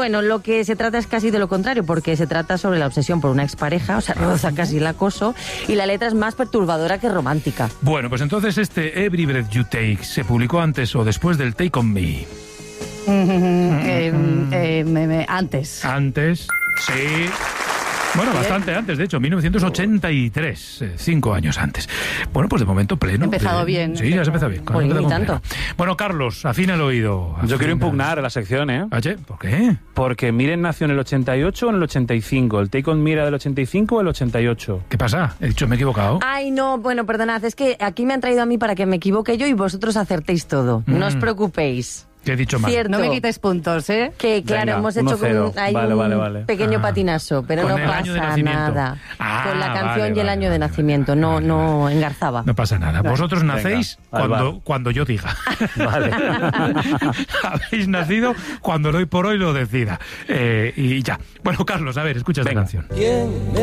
Bueno, lo que se trata es casi de lo contrario, porque se trata sobre la obsesión por una expareja, o sea, roza casi el acoso, y la letra es más perturbadora que romántica. Bueno, pues entonces este Every Breath You Take se publicó antes o después del Take On Me. Antes. Antes, sí. Bueno, bastante antes, de hecho, 1983, 5 años antes. Bueno, pues de momento pleno. He empezado bien. Sí, ya se empezado bien. Ni tanto. Bueno, Carlos, afina el oído. Yo quiero impugnar la sección, ¿eh? Oye, ¿por qué? Porque Miren nació en el 88 o en el 85. ¿El Take On Me era del 85 o el 88? ¿Qué pasa? He dicho, me he equivocado. Ay, no, bueno, perdonad, es que aquí me han traído a mí para que me equivoque yo y vosotros acertéis todo. No os preocupéis. ¿Qué he dicho mal? Cierto. No me quites puntos, ¿eh? Que claro, Venga, hemos hecho 1-0. un pequeño patinazo, pero Con no el año de pasa nacimiento. nada. Ah, Con la canción vale, y el año de vale, nacimiento, no engarzaba. No pasa nada. Vosotros nacéis Venga, cuando yo diga. Vale. Habéis nacido cuando el hoy por hoy lo decida. Y ya. Bueno, Carlos, a ver, escucha esta canción. ¿Quién